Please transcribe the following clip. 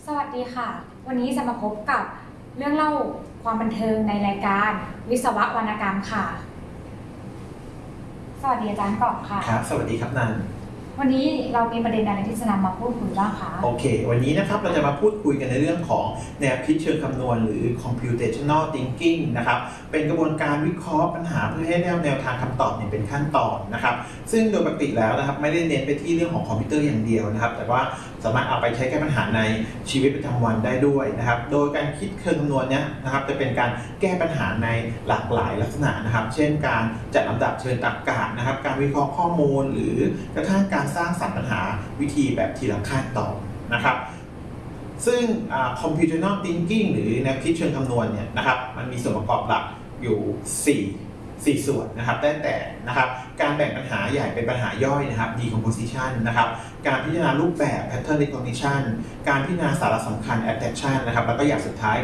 สวัสดีค่ะวันนี้จะมาพบกับเรื่องเล่าความบันเทิงในรายการวิศวะวรรณกรรมค่ะสวัสดีอาจารย์กอบค่ะครับสวัสดีครับนันวันนี้เรามีประเด็นอะไรที่จะนำมาพูดคุยบ้างคะโอเควันนี้นะครับเราจะมาพูดคุยกันในเรื่องของแนวคิดเชิงคำนวณหรือ computational thinking นะครับเป็นกระบวนการวิเคราะห์ปัญหาเพื่อให้ได้แนวทางคำตอบเป็นขั้นตอนนะครับซึ่งโดยปกติแล้วนะครับไม่ได้เน้นไปที่เรื่องของคอมพิวเตอร์อย่างเดียวนะครับแต่ว่าสามารถเอาไปใช้แก้ปัญหาในชีวิตประจำวันได้ด้วยนะครับโดยการคิดเชิงคำนวณเนี้ยนะครับจะเป็นการแก้ปัญหาในหลากหลายลักษณะนะครับเช่นการจัดลำดับเชิงตรรกะนะครับการวิเคราะห์ข้อมูลหรือกระทั่งการสร้างสรรค์ปัญหาวิธีแบบทีละขั้นตอนนะครับซึ่งcomputational thinking หรือแนวคิดเชิงคำนวณเนี่ยนะครับมันมีส่วนประกอบหลักอยู่4ส่วนนะครับได้แต่นะครับการแบ่งปัญหาใหญ่เป็นปัญหาย่อยนะครับ decomposition นะครับการพิจารณารูปแบบ pattern recognition การพิจารณาสาระสำคัญ abstraction นะครับแล้วก็อย่างสุดท้าย